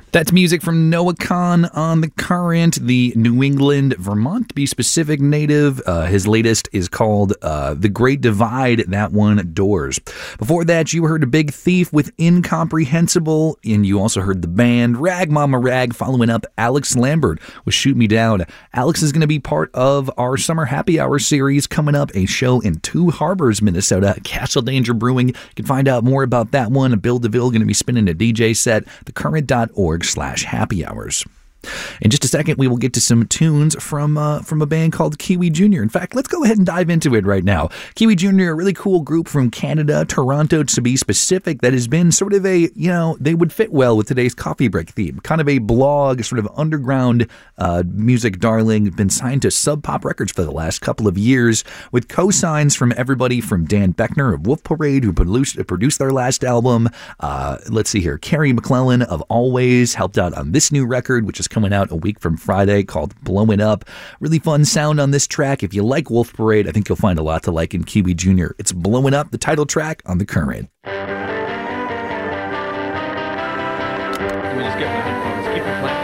That's music from Noah Kahan on The Current, the New England, Vermont, to be specific, native. His latest is called The Great Divide, that one, Doors. Before that, you heard a Big Thief with Incomprehensible, and you also heard the band Rag Mama Rag, following up Alex Lambert with Shoot Me Down. Alex is going to be part of our Summer Happy Hour series coming up, a show in Two Harbors, Minnesota, Castle Danger Brewing. You can find out more about that one. Bill DeVille going to be spinning a DJ set, thecurrent.org/happy hours. In just a second, we will get to some tunes from a band called Kiwi Jr. In fact, let's go ahead and dive into it right now. Kiwi Jr., a really cool group from Canada, Toronto to be specific, that has been sort of a, they would fit well with today's coffee break theme. Kind of a blog, sort of underground music darling, been signed to Sub Pop Records for the last couple of years, with co-signs from everybody from Dan Beckner of Wolf Parade, who produced their last album. Let's see here. Carrie McClellan of Always helped out on this new record, which is coming out a week from Friday, called Blowin' Up. Really fun sound on this track. If you like Wolf Parade, I think you'll find a lot to like in Kiwi Jr. It's Blowin' Up, the title track on The Current. Can we just get the headphones? Keep it playing.